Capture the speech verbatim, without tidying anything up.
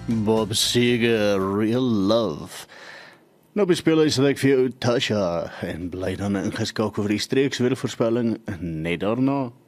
Bob Seger, Real Love. Nou bespeel hy sal ek vir jou Tasha en bly dan ingeskakel vir die streeks weervoorspelling net daarna.